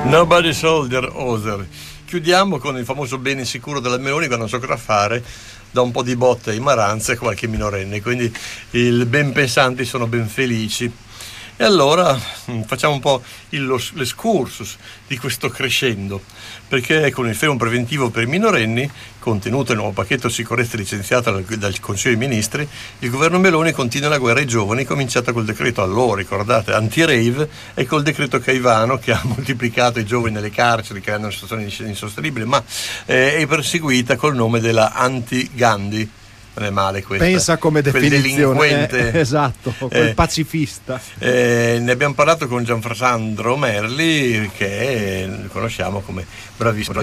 Nobody soldier other. Chiudiamo con il famoso bene sicuro della Meloni, che non so cosa fare, da un po' di botte ai maranza e qualche minorenne, quindi i ben pensanti sono ben felici. E allora facciamo un po' l'escursus di questo crescendo, perché con il fermo preventivo per i minorenni, contenuto nel nuovo pacchetto sicurezza licenziato dal Consiglio dei Ministri, il governo Meloni continua la guerra ai giovani, cominciata col decreto, allora ricordate, anti-rave, e col decreto Caivano, che ha moltiplicato i giovani nelle carceri, creando una situazione insostenibile, ma è perseguita col nome della anti-Gandhi. Non è male questa. Pensa come definizione. Quel delinquente. Esatto, quel pacifista. Ne abbiamo parlato con Gianfransandro Merli, che conosciamo come bravissimo